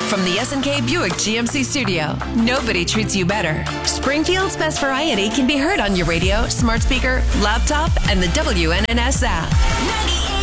From the S&K Buick GMC studio, nobody treats you better. Springfield's best variety can be heard on your radio, smart speaker, laptop, and the WNNS app.